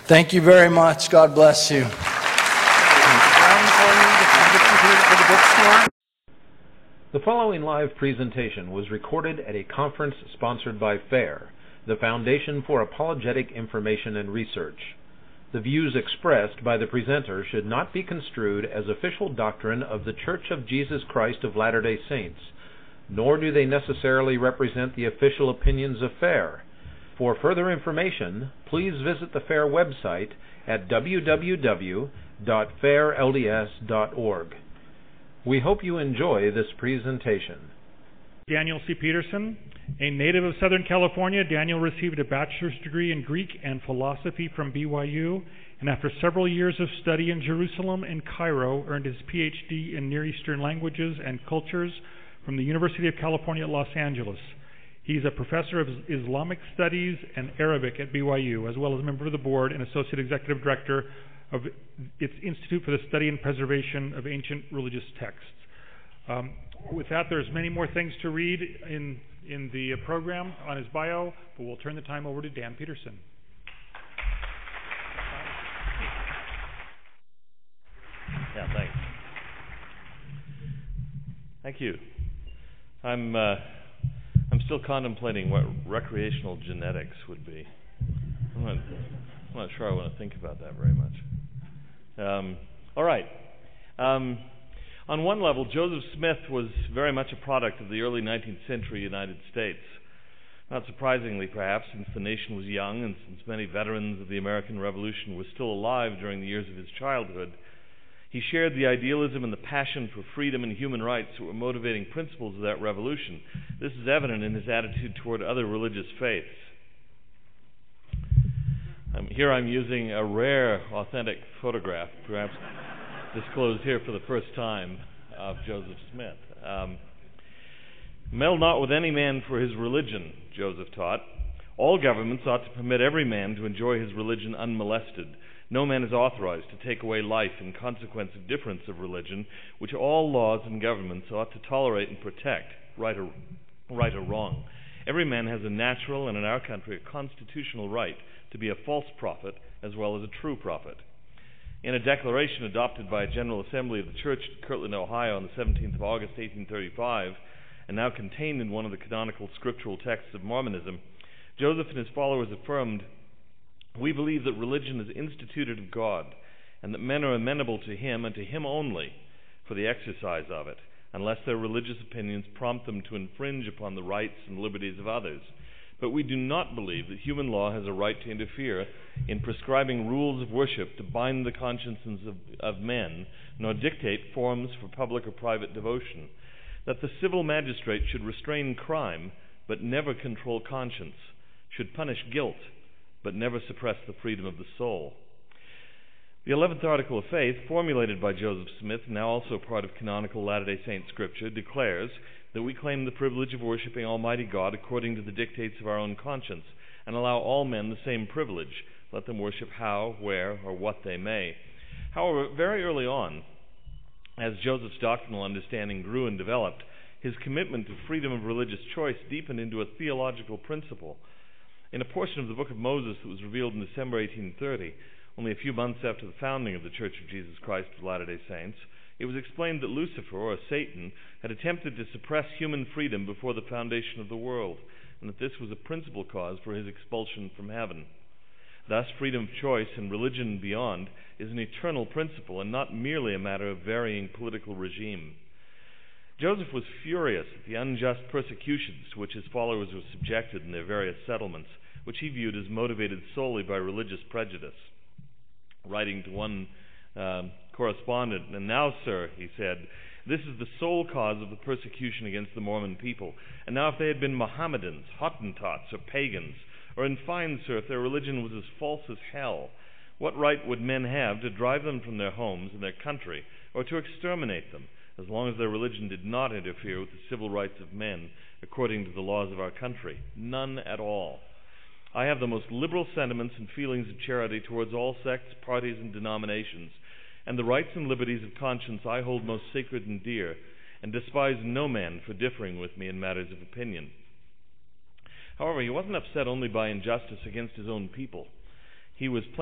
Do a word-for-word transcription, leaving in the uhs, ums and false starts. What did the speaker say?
Thank you very much. God bless you. The following live presentation was recorded at a conference sponsored by FAIR, the Foundation for Apologetic Information and Research. The views expressed by the presenter should not be construed as official doctrine of The Church of Jesus Christ of Latter-day Saints, nor do they necessarily represent the official opinions of FAIR. For further information, please visit the FAIR website at w w w dot fair l d s dot org. We hope you enjoy this presentation. Daniel C. Peterson, a native of Southern California, Daniel received a bachelor's degree in Greek and philosophy from B Y U, and after several years of study in Jerusalem and Cairo, earned his P H D in Near Eastern Languages and Cultures from the University of California at Los Angeles. He's a professor of Islamic Studies and Arabic at B Y U, as well as a member of the board and associate executive director of its Institute for the Study and Preservation of Ancient Religious Texts. Um, with that, there's many more things to read in, in the program on his bio, but we'll turn the time over to Dan Peterson. Yeah, thanks. Thank you. I'm uh, I'm still contemplating what recreational genetics would be. I'm not, I'm not sure I want to think about that very much. Um, all right. Um, on one level, Joseph Smith was very much a product of the early nineteenth century United States. Not surprisingly, perhaps, since the nation was young and since many veterans of the American Revolution were still alive during the years of his childhood, he shared the idealism and the passion for freedom and human rights that were motivating principles of that revolution. This is evident in his attitude toward other religious faiths. Um, here I'm using a rare, authentic photograph, perhaps disclosed here for the first time, of Joseph Smith. Um, Meddle not with any man for his religion, Joseph taught. All governments ought to permit every man to enjoy his religion unmolested. No man is authorized to take away life in consequence of difference of religion, which all laws and governments ought to tolerate and protect, right or, right or wrong. Every man has a natural, and in our country, a constitutional right to be a false prophet as well as a true prophet. In a declaration adopted by a General Assembly of the Church at Kirtland, Ohio on the seventeenth of August, eighteen thirty-five, and now contained in one of the canonical scriptural texts of Mormonism, Joseph and his followers affirmed, "We believe that religion is instituted of God, and that men are amenable to Him and to Him only for the exercise of it, unless their religious opinions prompt them to infringe upon the rights and liberties of others. But we do not believe that human law has a right to interfere in prescribing rules of worship to bind the consciences of, of men, nor dictate forms for public or private devotion. That the civil magistrate should restrain crime, but never control conscience, should punish guilt, but never suppress the freedom of the soul." The eleventh Article of Faith, formulated by Joseph Smith, now also part of canonical Latter-day Saint Scripture, declares that we claim the privilege of worshiping Almighty God according to the dictates of our own conscience, and allow all men the same privilege, let them worship how, where, or what they may. However, very early on, as Joseph's doctrinal understanding grew and developed, his commitment to freedom of religious choice deepened into a theological principle. In a portion of the Book of Moses that was revealed in December eighteen thirty, only a few months after the founding of the Church of Jesus Christ of Latter-day Saints, it was explained that Lucifer, or Satan, had attempted to suppress human freedom before the foundation of the world, and that this was a principal cause for his expulsion from heaven. Thus, freedom of choice and religion beyond is an eternal principle and not merely a matter of varying political regime. Joseph was furious at the unjust persecutions to which his followers were subjected in their various settlements, which he viewed as motivated solely by religious prejudice. Writing to one um, correspondent, "And now, sir," he said, "this is the sole cause of the persecution against the Mormon people. And now if they had been Mohammedans, Hottentots, or pagans, or in fine, sir, if their religion was as false as hell, what right would men have to drive them from their homes and their country, or to exterminate them, as long as their religion did not interfere with the civil rights of men according to the laws of our country? None at all. I have the most liberal sentiments and feelings of charity towards all sects, parties, and denominations, and the rights and liberties of conscience I hold most sacred and dear, and despise no man for differing with me in matters of opinion." However, he wasn't upset only by injustice against his own people. He was